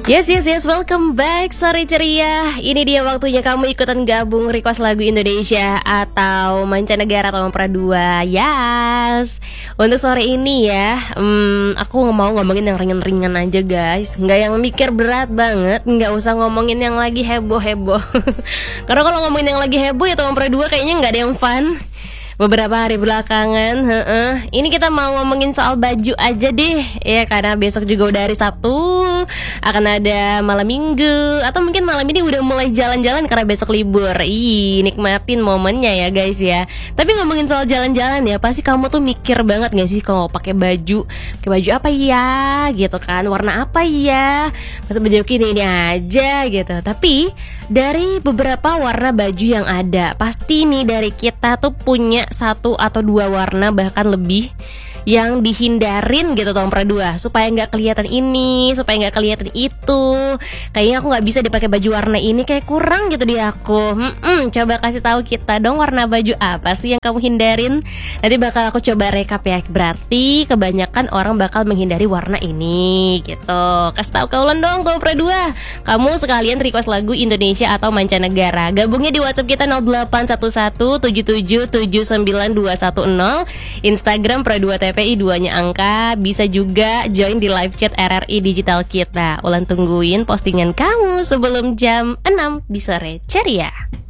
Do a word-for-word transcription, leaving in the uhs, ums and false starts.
Yes, yes, yes, welcome back Sore Ceria. Ini dia waktunya kamu ikutan gabung request lagu Indonesia atau mancanegara atau Ampera dua. Yes. Untuk sore ini ya, hmm, aku mau ngomongin yang ringan-ringan aja guys. Nggak yang mikir berat banget. Nggak usah ngomongin yang lagi heboh-heboh. Karena kalau ngomongin yang lagi heboh ya Ampera dua kayaknya nggak ada yang fun beberapa hari belakangan. Heeh. Ini kita mau ngomongin soal baju aja deh ya, karena besok juga udah hari Sabtu, akan ada malam minggu, atau mungkin malam ini udah mulai jalan-jalan karena besok libur. Ih, nikmatin momennya ya guys ya. Tapi ngomongin soal jalan-jalan ya, pasti kamu tuh mikir banget gak sih kalau pakai baju, pakai baju apa ya gitu kan, warna apa ya, masa baju ini ini aja gitu. Tapi dari beberapa warna baju yang ada, pasti nih dari kita tuh punya satu atau dua warna bahkan lebih yang dihindarin gitu Ampera dua, supaya nggak kelihatan ini, supaya nggak kelihatan itu. Kayaknya aku nggak bisa dipakai baju warna ini, kayak kurang gitu di aku. Hmm, coba kasih tahu kita dong, warna baju apa sih yang kamu hindarin? Nanti bakal aku coba rekap ya. Berarti kebanyakan orang bakal menghindari warna ini gitu. Kasih tahu kaulan dong Ampera dua. Kamu sekalian request lagu Indonesia atau mancanegara. Gabungnya di WhatsApp kita nol delapan satu satu tujuh tujuh tujuh sembilan dua satu nol. Instagram Ampera dua T P I duanya angka. Bisa juga join di live chat R R I Digital kita. Ulan tungguin postingan kamu sebelum jam enam di Sore Ceria.